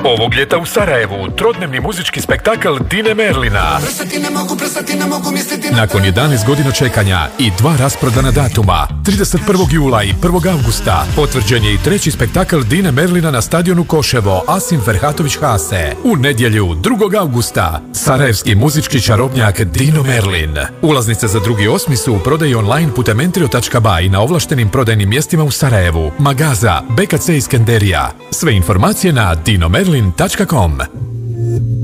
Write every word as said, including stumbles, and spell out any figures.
Ovog ljeta u Sarajevu trodnevni muzički spektakl Dine Merlina. Nakon jedanaest godina čekanja i dva rasprodana datuma, trideset prvog jula i prvog avgusta, potvrđen je i treći spektakl Dine Merlina na stadionu Koševo Asim Ferhatović Hase. U nedjelju drugog avgusta, sarajevski muzički čarobnjak Dino Merlin. Ulaznice za drugi osmi su u prodaji online putem entrio tačka ba i na ovlaštenim prodajnim mjestima u Sarajevu, Magaza, be ka ce Iskenderija. Sve informacije na dino merlin tačka com.